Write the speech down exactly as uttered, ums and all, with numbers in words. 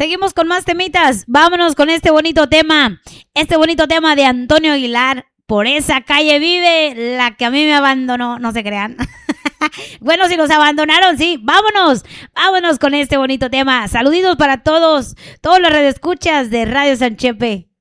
Seguimos con más temitas. Vámonos con este bonito tema. Este bonito tema de Antonio Aguilar. Por esa calle vive la que a mí me abandonó. No se crean. Bueno, si nos abandonaron, sí. Vámonos. Vámonos con este bonito tema. Saluditos para todos. Todos los redescuchas de Radio San Chepe.